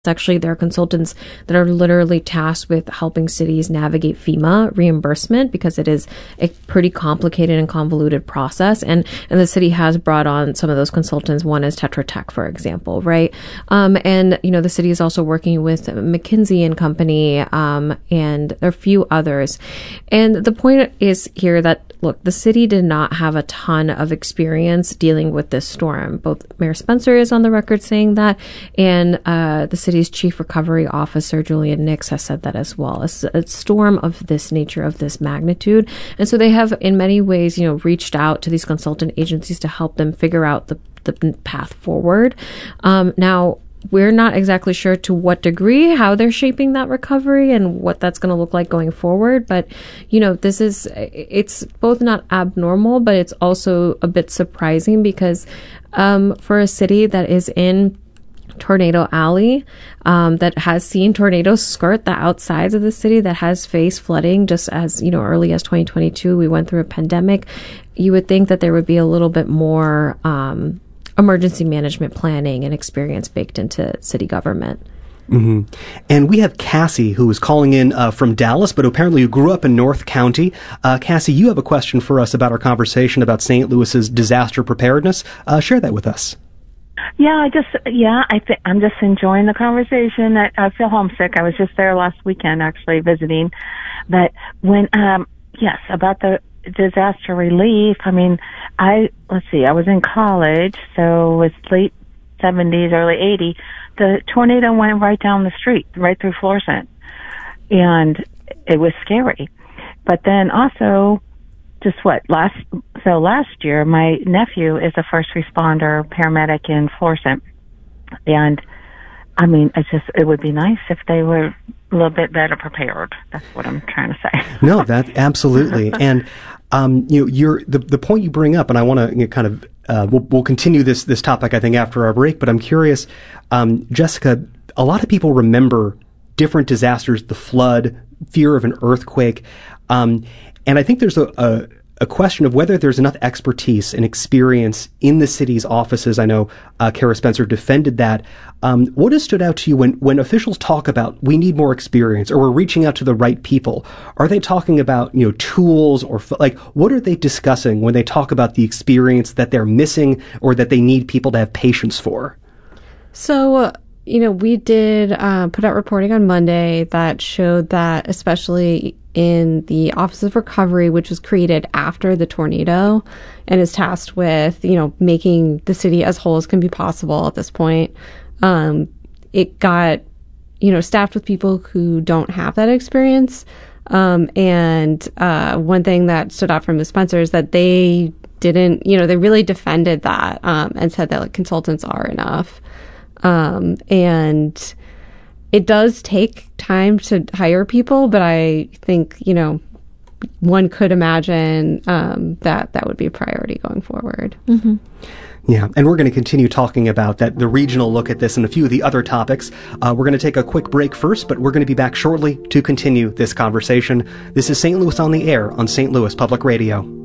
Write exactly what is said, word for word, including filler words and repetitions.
Actually, there are consultants that are literally tasked with helping cities navigate FEMA reimbursement because it is a pretty complicated and convoluted process. And, and the city has brought on some of those consultants. One is Tetra Tech, for example, right? Um, and, you know, the city is also working with McKinsey and Company, um, and there are a few others. And the point is here that, look, the city did not have a ton of experience dealing with this storm. Both Mayor Spencer is on the record saying that, and uh, the city's chief recovery officer, Julian Nix, has said that as well. It's a storm of this nature, of this magnitude. And so they have, in many ways, you know, reached out to these consultant agencies to help them figure out the, the path forward. Um, now, we're not exactly sure to what degree, how they're shaping that recovery and what that's going to look like going forward. But, you know, this is, it's both not abnormal, but it's also a bit surprising because um, for a city that is in Tornado Alley, um, that has seen tornadoes skirt the outsides of the city, that has faced flooding just as, you know, early as twenty twenty-two, we went through a pandemic, you would think that there would be a little bit more um emergency management planning and experience baked into city government. Mm-hmm. And we have Cassie, who is calling in uh, from Dallas, but apparently you grew up in North County. Uh, Cassie, you have a question for us about our conversation about Saint Louis's disaster preparedness. Uh, share that with us. Yeah, I just, yeah, I think I'm just enjoying the conversation. I, I feel homesick. I was just there last weekend, actually, visiting. But when, um, yes, about the disaster relief, I mean, I, let's see, I was in college, so it was late seventies, early eighties. The tornado went right down the street, right through Florissant. And it was scary. But then also, just what, last, so last year, my nephew is a first responder paramedic in Florissant. And, I mean, it's just, it would be nice if they were a little bit better prepared. That's what I'm trying to say. No, that, absolutely. And, um, you know, you're, the, the point you bring up, and I want to you know, kind of, uh, we'll, we'll continue this, this topic, I think, after our break, but I'm curious, um, Jessica, a lot of people remember different disasters, the flood, fear of an earthquake, um, and I think there's a, a, a question of whether there's enough expertise and experience in the city's offices. I know uh, Kara Spencer defended that. Um, what has stood out to you when, when officials talk about we need more experience or we're reaching out to the right people? Are they talking about, you know, tools or like what are they discussing when they talk about the experience that they're missing or that they need people to have patience for? So, uh, you know, we did uh, put out reporting on Monday that showed that especially in the Office of Recovery, which was created after the tornado and is tasked with, you know, making the city as whole as can be possible at this point. Um, it got, you know, staffed with people who don't have that experience. Um, and uh, one thing that stood out from Miz Spencer is that they didn't, you know, they really defended that um, and said that like, consultants are enough. Um, and it does take time to hire people, but I think, you know, one could imagine um, that that would be a priority going forward. Mm-hmm. Yeah, and we're going to continue talking about that, the regional look at this and a few of the other topics. Uh, we're going to take a quick break first, but we're going to be back shortly to continue this conversation. This is Saint Louis on the Air on Saint Louis Public Radio.